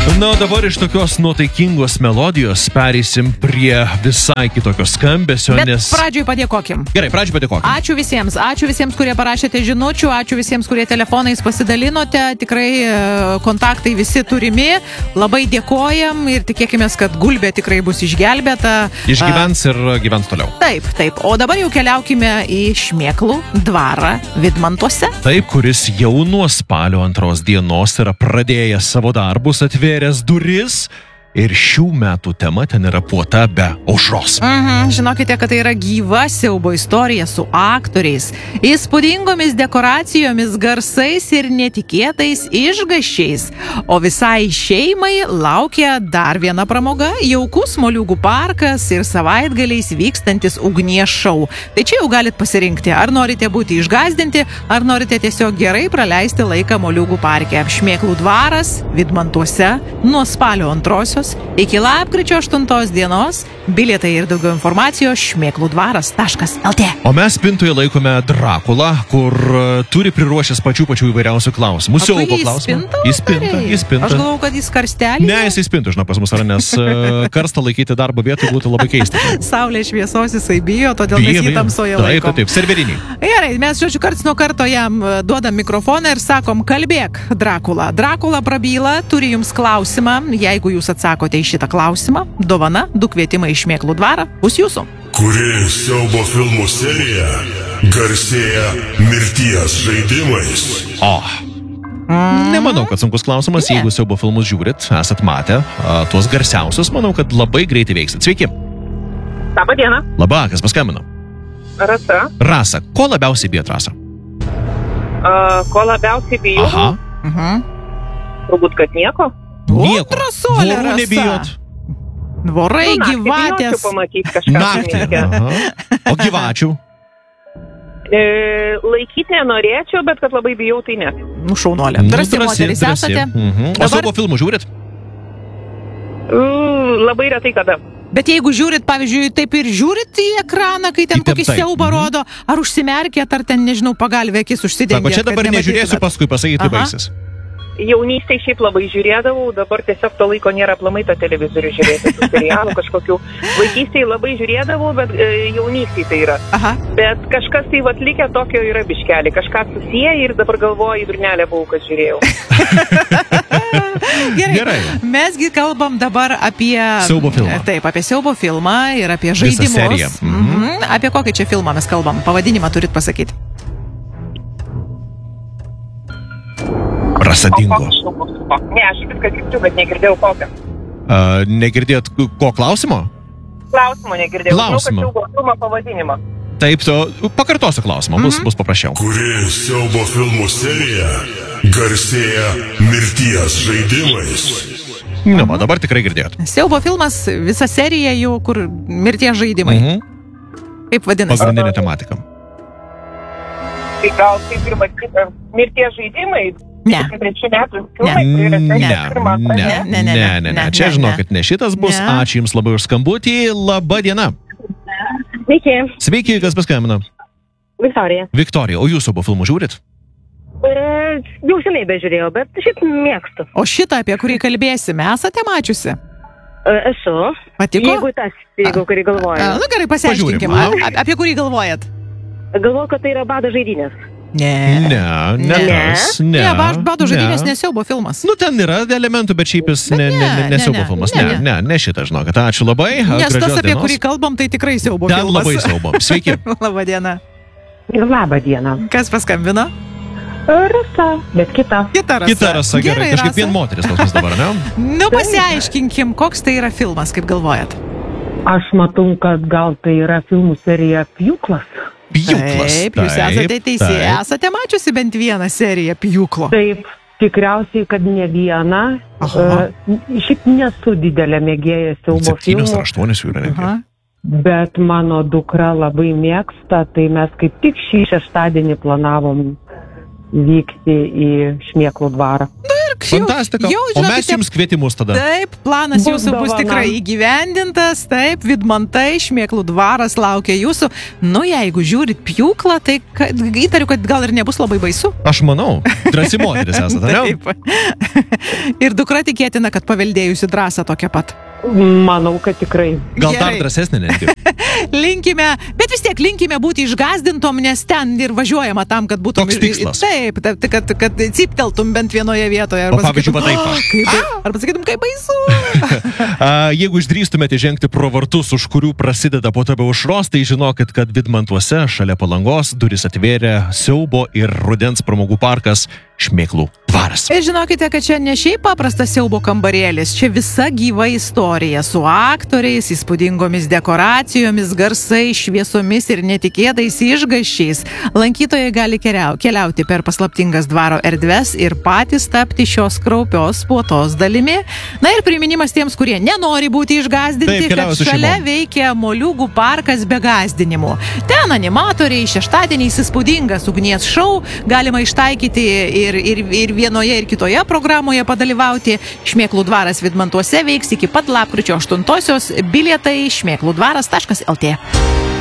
Na, dabar iš tokios nuotaikingos melodijos pereisim prie visai kitokio skambesio, Bet nes... pradžioj padėkokim. Gerai, pradžioj padėkokim. Ačiū visiems, kurie parašėte žinučių, ačiū visiems, kurie telefonais pasidalinote, tikrai kontaktai visi turimi, labai dėkojam ir tikėkime, kad Gulbė tikrai bus išgelbėta. Išgyvens ir gyvens toliau. Taip, o dabar jau keliaukime į Šmėklų dvarą Vidmantuose. Taip, kuris jau nuo spalio 2 dienos yra pradėjęs savo darbus, atvėręs duris ir šių metų tema ten yra puota be aušros. Žinokite, kad tai yra gyva siaubo istorija su aktoriais, įspūdingomis dekoracijomis, garsais ir netikėtais išgąsčiais. O visai šeimai laukia dar viena pramoga – jaukus moliūgų parkas ir savaitgaliais vykstantis ugnies šou. Tai čia jau galit pasirinkti, ar norite būti išgąsdinti, ar norite tiesiog gerai praleisti laiką moliūgų parke. Šmėklų dvaras Vidmantuose nuo spalio 2 iki lapkričio 8 dienos. Bilietai ir daugiau informacijos šmėkludvaras.lt. O mes spintoje laikome Drakulą, kur turi priruošęs pačių įvairiausių klausimų. Siaubo klausimų. Į spintą. Aš galvau, kad jis karstelį. Ne, jis į spintą, žinau, pas mus yra, nes karstą laikyti darbo vietoj būtų labai keista. Saulė šviesos jisai bijo, todėl mes jį tamsoje laikom. Taip, serveriniai. Gerai, mes, žodžiu, karts nuo karto jam duodam mikrofoną ir sakom, kalbėk, Drakula. Drakula prabyla, turi jums klausimą. Jeigu jūs atsakote į šitą klausimą, dovana, 2 kvietimai į Šmėklų dvarą bus jūsų. Kuri siaubo filmų serija garsėja mirties žaidimais? Nemanau, kad sunkus klausimas. Jeigu siaubo filmus žiūrit, esat matę tuos garsiausius, manau, kad labai greitai veiksit. Sveiki. Labą dieną. Labą, kas paskambino? Rasa. Rasa, ko labiausiai bijot, Rasa? Ko labiausiai bijau? Turbūt, kad nieko. Nieko. Drąsuolė, Vorų Rasa. nebijot. Vorai, gyvatės. Pamatyti kažką. Naktį. O gyvačių? Laikyti nenorėčiau, bet kad labai bijau, tai ne. Šaunuolė. Drąsi moteris esate. O siaubo filmų žiūrit? Labai retai kada. Bet jeigu žiūrit, pavyzdžiui, taip ir žiūrit į ekraną, kai ten kokį siaubą rodo, ar užsimerkėt, ar ten, nežinau, pagalvė akis užsidengėt. Sako, čia dabar nežiūrėsiu, paskui pasakyti baigsis. Jaunystėje šiaip labai žiūrėdavau, dabar tiesiog to laiko nėra aplamai to televizorių žiūrėti, tų serialų kažkokių. Vaikystėje labai žiūrėdavau, bet jaunystėje tai yra. Bet kažkas tai atlikę tokio yra biškelį, kažką susiję ir dabar galvoju, durnelė buvau, kad žiūrėjau. Gerai. Mesgi kalbam dabar apie... Siaubo filmą. Taip, apie siaubo filmą ir apie žaidimus. Visą seriją. Apie kokį čia filmą mes kalbam? Pavadinimą turit pasakyti. Rasa dingo. Ne, aš viską girdžiu, bet negirdėjau kokio. Negirdėjot ko klausimo? Klausimo negirdėjau. Klausimo. Žinau, kad filmo pavadinimą. Taip, pakartosiu klausimą, bus paprasčiau. Kuri siaubo filmų serija garsėja mirties žaidimais? Va, dabar tikrai girdėjot. Siaubo filmas, visa serija jau, kur mirties žaidimai. Kaip vadinasi? Pagrindinė tematika. Tai gal taip ir vadinasi mirties žaidimai? Ne. Ne. Čia žinokit, ne šitas bus. Ačiū Jums labai už skambutį. Labą dieną. Sveiki. Sveiki, kas paskambino? Viktorija. Viktorija, o Jūs abu filmų žiūrit? Jau seniai bežiūrėjau, bet šiaip mėgstu. O šitą, apie kurį kalbėsime, esate mačiusi? Esu. Patiko? Jeigu kurį galvoju. Nu gerai, pasiaiškinkim. Apie kurį galvojat? Galvoju, kad tai yra bado žaidynės. Ne, tas. Ne, bado žaidynės nesiaubo filmas. Nu, ten yra elementų, bet šiaip jis nesiaubo filmas. Ne šitą, žinokit. Ačiū labai. Nes tas, apie kurį kalbam, tai tikrai siaubo filmas. Ten labai siaubo. Sveiki. Labą dieną. Labą dieną. Kas paskambino? Rasa, bet kita. Kita Rasa, gerai. Kažkaip vien moteris pas mus dabar, ne? Nu, pasiaiškinkim, koks tai yra filmas, kaip galvojat? Aš matau, kad gal tai yra filmų serija Pjūklas. Pjūklas. Taip, jūs esate teisė. Esate mačiusi bent vieną seriją Pjūklo? Taip, tikriausiai, kad ne vieną. Šiaip nesu didelė mėgėja siaubo filmų. 7 ar 8 jų yra netgi. Bet mano dukra labai mėgsta, tai mes kaip tik šį šeštadienį planavom vykti į Šmėklų dvarą. Nu ir tik. Fantastika. O mes jums kvietimus tada. Taip, planas Bus jūsų bus dovana. tikrai įgyvendintas. Taip, Vidmantai, Šmėklų dvaras laukia jūsų. Nu, jeigu žiūrit pjūklą, tai įtariu, kad gal ir nebus labai baisu. Aš manau, drąsi moteris esate, ne? Taip. Ir dukra tikėtina, kad paveldėjusi drąsą tokią pat. Manau, kad tikrai. Gal dar Gerai. drąsesnė netgi. Linkime, bet vis tiek linkime būti išgazdintom, nes ten ir važiuojama tam, kad būtum... Toks tikslas. Taip, kad cipteltum bent vienoje vietoje. O pavyzdžiui, va taip. Arba sakytum, kaip baisu. Jeigu išdrįstumėte žengti pro vartus, už kurių prasideda po tebe aušros, tai žinokit, kad Vidmantuose, šalia Palangos, duris atvėrė siaubo ir rudens pramogų parkas Šmėklų dvaras. Ir žinokite, kad čia ne šiaip paprastas siaubo kambarėlis, čia visa gyva istorija su aktoriais, įspūdingomis dekoracijomis, garsais, šviesomis ir netikėtais išgąsčiais. Lankytojai gali keliauti per paslaptingas dvaro erdves ir patys tapti šios kraupios puotos dalimi. Na ir priminimas tiems, kurie nenori būti išgazdinti, Taip, kad su šalia šeimom. veikia moliūgų parkas be gazdinimų. Ten animatoriai, šeštadieniais įspūdingas ugnies šou, galima ištaikyti ir vienoje ir kitoje programoje padalyvauti. Šmėklų dvaras Vidmantuose veiks iki pat lapkričio 8-osios. Bilietai šmėkludvaras.lt.